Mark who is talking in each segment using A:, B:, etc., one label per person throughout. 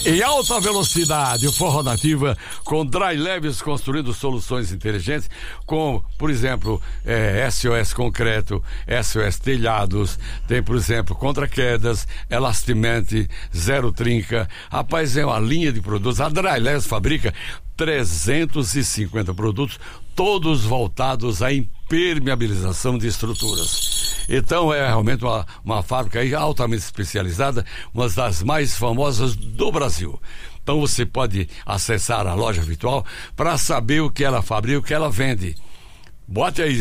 A: Em alta velocidade, o Forró Nativa com Dry Leves construindo soluções inteligentes com, por exemplo, SOS Concreto, SOS Telhados, tem, por exemplo, contra quedas, Elastimente, Zero Trinca. Rapaz, é uma linha de produtos. A Dry Leves fabrica 350 produtos, todos voltados à impermeabilização de estruturas. Então é realmente uma fábrica aí altamente especializada, uma das mais famosas do Brasil. Então você pode acessar a loja virtual para saber o que ela fabrica, o que ela vende. Bote aí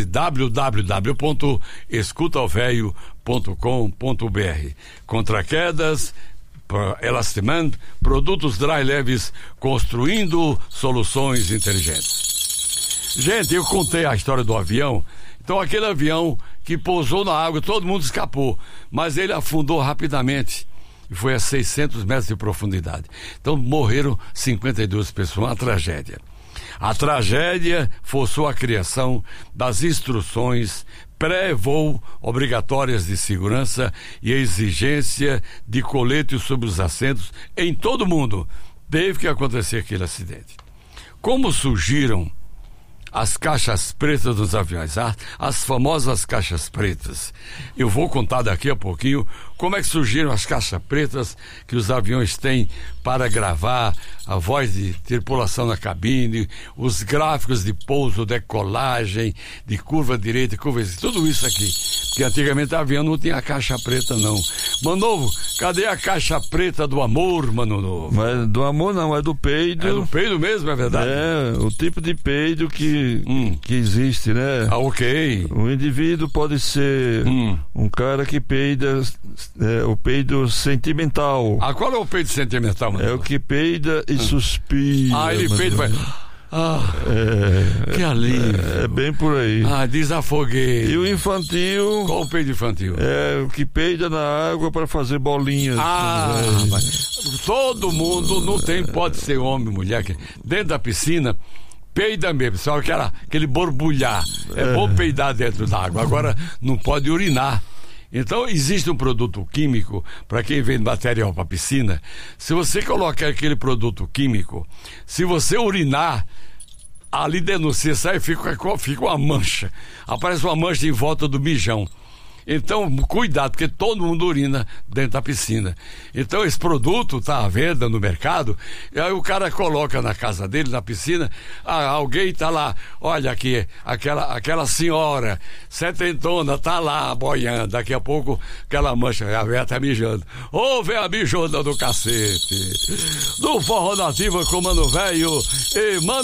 A: www.escutaovelho.com.br. Contra quedas, Elastimento, produtos Dry Leves, construindo soluções inteligentes. Gente, eu contei a história do avião. Então aquele avião que pousou na água, todo mundo escapou, mas ele afundou rapidamente e foi a 600 metros de profundidade. Então morreram 52 pessoas, uma tragédia. A tragédia forçou a criação das instruções pré-voo obrigatórias de segurança e a exigência de colete sobre os assentos em todo o mundo. Teve que acontecer aquele acidente. Como surgiram as caixas pretas dos aviões, as famosas caixas pretas? Eu vou contar daqui a pouquinho como é que surgiram as caixas pretas que os aviões têm para gravar a voz de tripulação na cabine, os gráficos de pouso, decolagem, de curva direita, curva esquerda, tudo isso aqui. Porque antigamente o avião não tinha caixa preta, não. Mano Novo, cadê a caixa preta do amor, Mano Novo?
B: Mas do amor não, é do peido.
A: É do peido mesmo, é verdade?
B: É, o tipo de peido que existe, né?
A: Ah, ok.
B: O indivíduo pode ser um cara que peida, o peido sentimental.
A: Ah, qual é o peido sentimental, Mano?
B: É o que peida e suspira.
A: Ah, ele peida e vai... que alívio.
B: É bem por aí.
A: Desafoguei.
B: E o infantil...
A: Qual o peido infantil?
B: É o que peida na água para fazer bolinhas.
A: Mas todo mundo não tem, pode ser homem, mulher, que dentro da piscina peida mesmo, só aquele borbulhar. É bom peidar dentro da água, agora não pode urinar. Então existe um produto químico para quem vende material para piscina. Se você colocar aquele produto químico, se você urinar, ali dentro você sai, fica uma mancha, aparece uma mancha em volta do mijão. Então, cuidado, porque todo mundo urina dentro da piscina. Então, esse produto está à venda no mercado, e aí o cara coloca na casa dele, na piscina, alguém está lá, olha aqui, aquela senhora setentona está lá boiando, daqui a pouco aquela mancha, a véia está mijando. Ô, véia mijona do cacete! Do Forró Nativa com Mano Velho e Mano